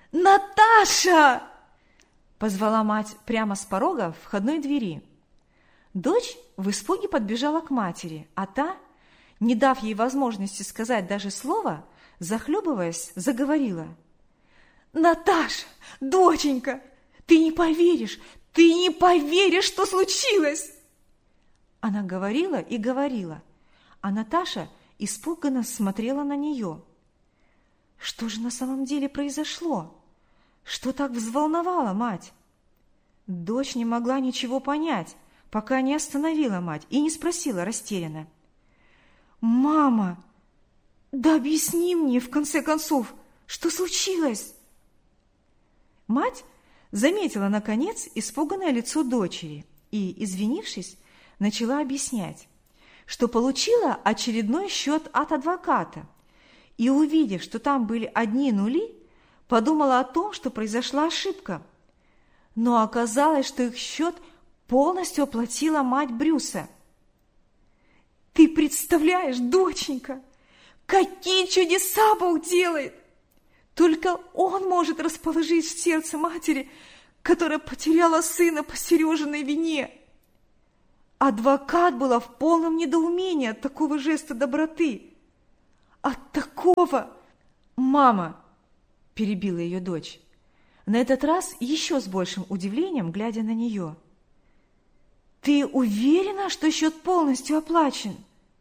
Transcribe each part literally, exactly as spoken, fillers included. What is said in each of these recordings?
«Наташа!» – позвала мать прямо с порога входной двери. Дочь в испуге подбежала к матери, а та, не дав ей возможности сказать даже слова, захлебываясь, заговорила. «Наташа, доченька, ты не поверишь, ты не поверишь, что случилось!» Она говорила и говорила, а Наташа испуганно смотрела на нее. Что же на самом деле произошло? Что так взволновало мать? Дочь не могла ничего понять, пока не остановила мать и не спросила растерянно. «Мама, да объясни мне, в конце концов, что случилось?» Мать заметила, наконец, испуганное лицо дочери и, извинившись, начала объяснять, что получила очередной счет от адвоката и, увидев, что там были одни нули, подумала о том, что произошла ошибка. Но оказалось, что их счет полностью оплатила мать Брюса. «Ты представляешь, доченька, какие чудеса Бог делает! Только Он может расположить в сердце матери, которая потеряла сына по Сережиной вине». Адвокат была в полном недоумении от такого жеста доброты. От такого... «Мама!» – перебила ее дочь, на этот раз еще с большим удивлением, глядя на нее. «Ты уверена, что счет полностью оплачен?»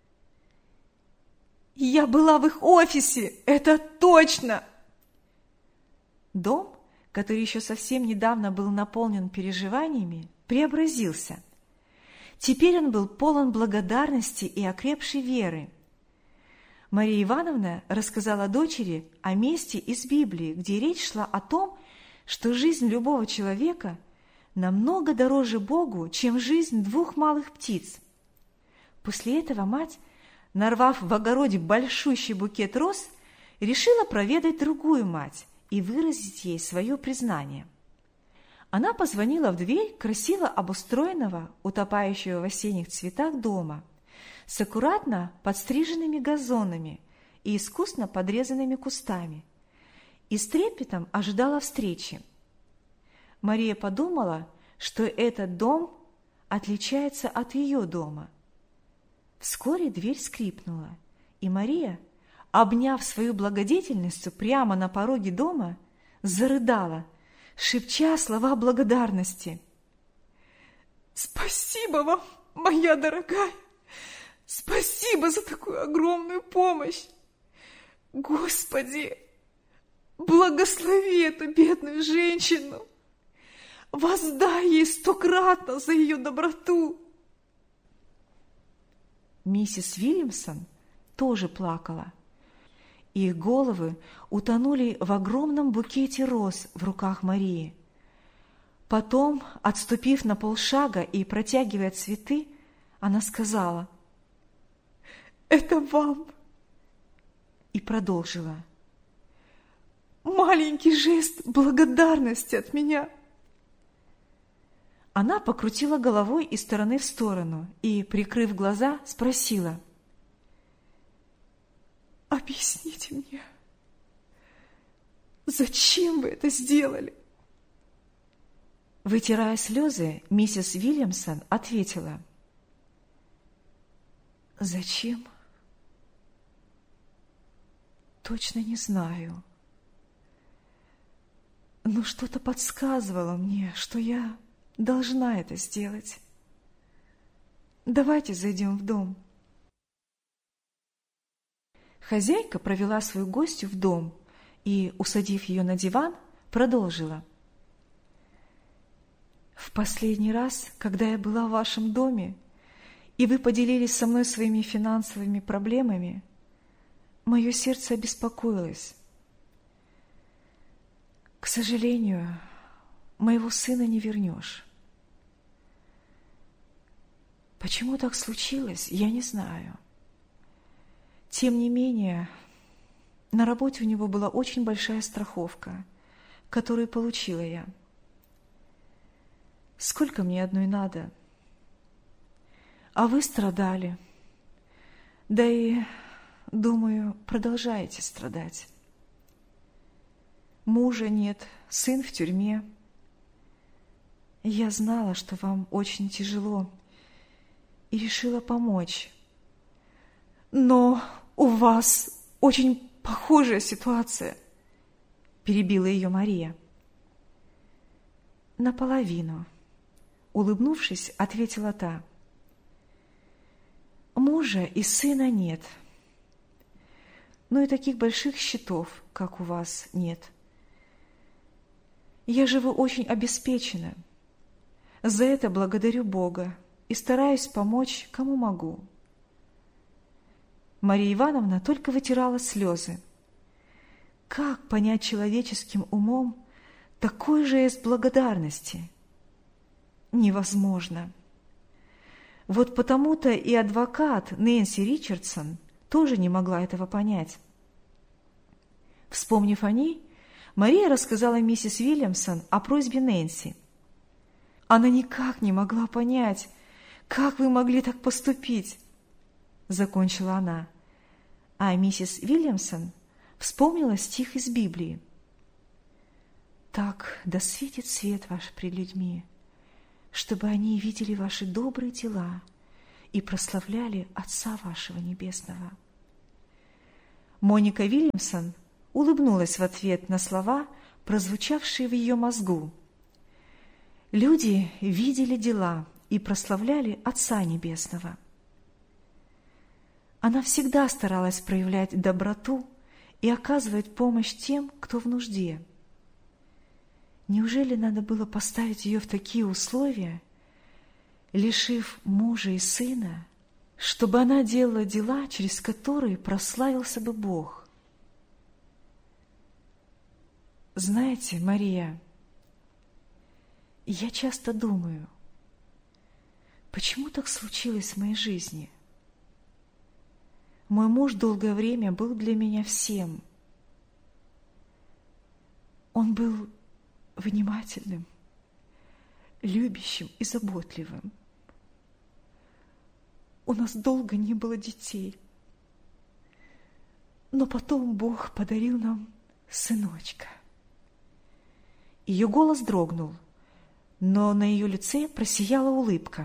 «Я была в их офисе, это точно!» Дом, который еще совсем недавно был наполнен переживаниями, преобразился. Теперь он был полон благодарности и окрепшей веры. Мария Ивановна рассказала дочери о месте из Библии, где речь шла о том, что жизнь любого человека намного дороже Богу, чем жизнь двух малых птиц. После этого мать, нарвав в огороде большущий букет роз, решила проведать другую мать и выразить ей свое признание. Она позвонила в дверь красиво обустроенного, утопающего в осенних цветах дома, с аккуратно подстриженными газонами и искусно подрезанными кустами, и с трепетом ожидала встречи. Мария подумала, что этот дом отличается от ее дома. Вскоре дверь скрипнула, и Мария, обняв свою благодетельницу прямо на пороге дома, зарыдала, шепча слова благодарности. «Спасибо вам, моя дорогая! Спасибо за такую огромную помощь! Господи, благослови эту бедную женщину! Воздай ей стократно за ее доброту!» Миссис Вильямсон тоже плакала. Их головы утонули в огромном букете роз в руках Марии. Потом, отступив на полшага и протягивая цветы, она сказала: «Это вам!» и продолжила: «Маленький жест благодарности от меня!» Она покрутила головой из стороны в сторону и, прикрыв глаза, спросила: «Объясните мне, зачем вы это сделали?» Вытирая слезы, миссис Вильямсон ответила: «Зачем? Точно не знаю. Но что-то подсказывало мне, что я должна это сделать. Давайте зайдем в дом». Хозяйка провела свою гостью в дом и, усадив ее на диван, продолжила: «В последний раз, когда я была в вашем доме, и вы поделились со мной своими финансовыми проблемами, мое сердце обеспокоилось. К сожалению, моего сына не вернешь. Почему так случилось, я не знаю. Тем не менее, на работе у него была очень большая страховка, которую получила я. Сколько мне одной надо? А вы страдали. Да и, думаю, продолжаете страдать. мужа нет, сын в тюрьме. Я знала, что вам очень тяжело, и решила помочь. Но у вас очень похожая ситуация, перебила ее Мария. Наполовину, улыбнувшись, ответила та. Мужа и сына нет, но и таких больших счетов, как у вас, нет. Я живу очень обеспеченно. За это благодарю Бога и стараюсь помочь, кому могу. Мария Ивановна только вытирала слезы. Как понять человеческим умом такой жест благодарности? Невозможно. Вот потому-то и адвокат Нэнси Ричардсон тоже не могла этого понять. Вспомнив о ней, Мария рассказала миссис Уильямсон о просьбе Нэнси. Она никак не могла понять, как вы могли так поступить, закончила она. А миссис Уильямсон вспомнила стих из Библии. Так да светит свет ваш пред людьми, чтобы они видели ваши добрые дела и прославляли Отца вашего Небесного. Моника Уильямсон улыбнулась в ответ на слова, прозвучавшие в ее мозгу. Люди видели дела и прославляли Отца Небесного. Она всегда старалась проявлять доброту и оказывать помощь тем, кто в нужде. Неужели надо было поставить ее в такие условия, лишив мужа и сына, чтобы она делала дела, через которые прославился бы Бог? Знаете, Мария, я часто думаю, почему так случилось в моей жизни? Мой муж долгое время был для меня всем. Он был внимательным, любящим и заботливым. У нас долго не было детей, но потом Бог подарил нам сыночка. Ее голос дрогнул, но на ее лице просияла улыбка.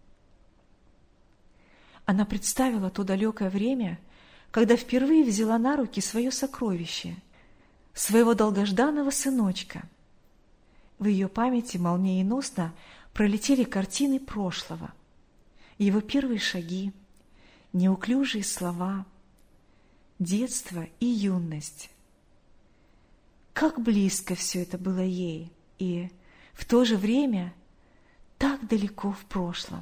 Она представила то далекое время, когда впервые взяла на руки свое сокровище, своего долгожданного сыночка. В ее памяти молниеносно пролетели картины прошлого, его первые шаги, неуклюжие слова, детство и юность. Как близко все это было ей, и в то же время так далеко в прошлом.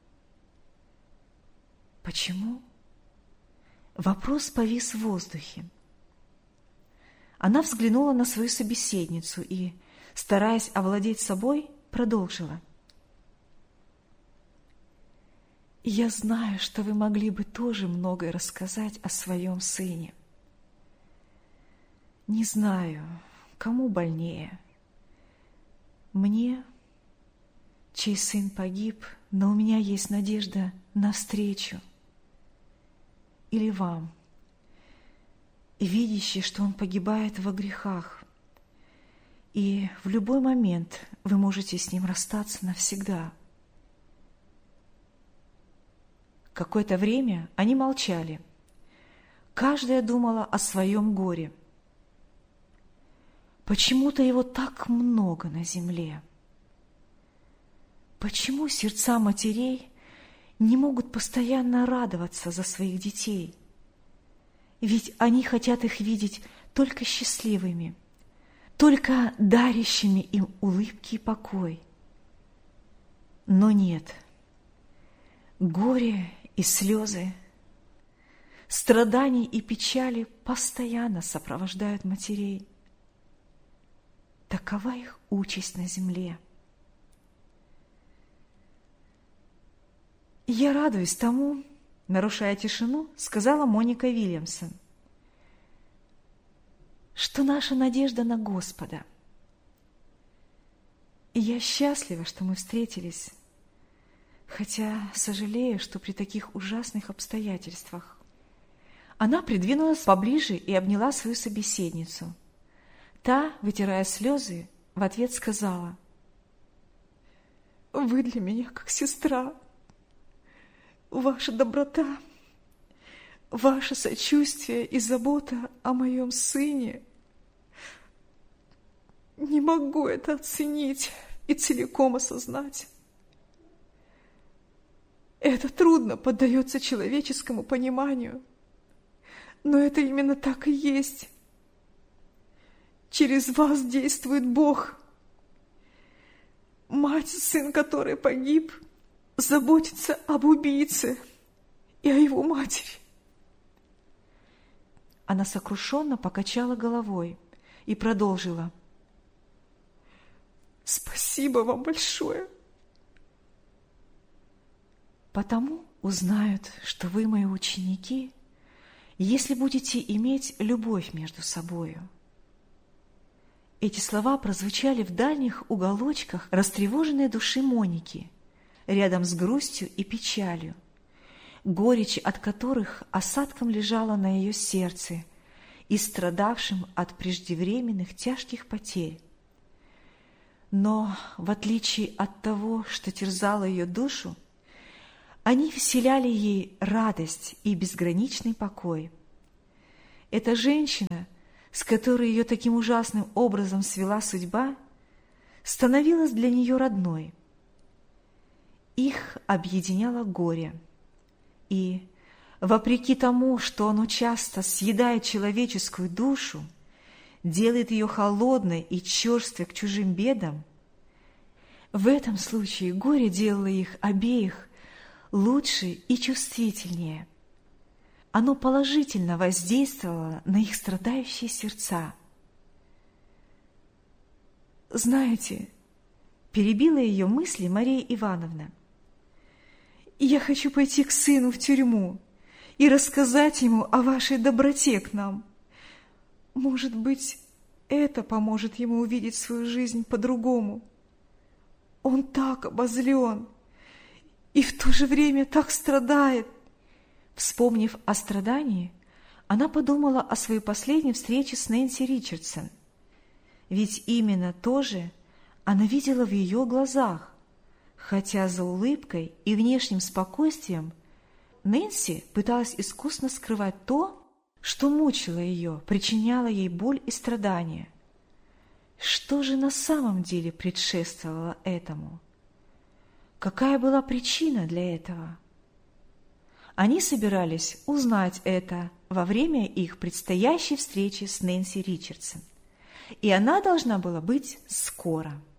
Почему? Вопрос повис в воздухе. Она взглянула на свою собеседницу и, стараясь овладеть собой, продолжила. «Я знаю, что вы могли бы тоже многое рассказать о своем сыне. Не знаю, кому больнее. Мне, чей сын погиб, но у меня есть надежда на встречу. Или вам, видящий, что он погибает во грехах, и в любой момент вы можете с ним расстаться навсегда». Какое-то время они молчали. Каждая думала о своем горе. Почему-то его так много на земле. Почему сердца матерей не могут постоянно радоваться за своих детей? Ведь они хотят их видеть только счастливыми, только дарящими им улыбки и покой. Но нет. Горе и слезы, страдания и печали постоянно сопровождают матерей. Такова их участь на земле. «Я радуюсь тому, — нарушая тишину, сказала Моника Уильямсон, — что наша надежда на Господа. И я счастлива, что мы встретились, хотя сожалею, что при таких ужасных обстоятельствах». Она придвинулась поближе и обняла свою собеседницу. Та, вытирая слезы, в ответ сказала: «Вы для меня как сестра. Ваша доброта, ваше сочувствие и забота о моем сыне. Не могу это оценить и целиком осознать. Это трудно поддается человеческому пониманию, но это именно так и есть. Через вас действует Бог. Мать, сын которой погиб, заботится об убийце и о его матери». Она сокрушенно покачала головой и продолжила: «Спасибо вам большое. Потому узнают, что вы мои ученики, если будете иметь любовь между собою». Эти слова прозвучали в дальних уголочках растревоженной души Моники, рядом с грустью и печалью, горечь от которых осадком лежала на ее сердце и страдавшим от преждевременных тяжких потерь. Но, в отличие от того, что терзало ее душу, они вселяли ей радость и безграничный покой. Эта женщина, с которой ее таким ужасным образом свела судьба, становилась для нее родной. Их объединяло горе, и, вопреки тому, что оно часто съедает человеческую душу, делает ее холодной и черствой к чужим бедам, в этом случае горе делало их обеих лучше и чувствительнее. Оно положительно воздействовало на их страдающие сердца. «Знаете, — перебила ее мысли Мария Ивановна, — я хочу пойти к сыну в тюрьму и рассказать ему о вашей доброте к нам. Может быть, это поможет ему увидеть свою жизнь по-другому. Он так обозлен и в то же время так страдает». Вспомнив о страдании, она подумала о своей последней встрече с Нэнси Ричардсон. Ведь именно то же она видела в ее глазах, хотя за улыбкой и внешним спокойствием Нэнси пыталась искусно скрывать то, что мучило ее, причиняло ей боль и страдания. Что же на самом деле предшествовало этому? Какая была причина для этого? Они собирались узнать это во время их предстоящей встречи с Нэнси Ричардсон, и она должна была быть скоро.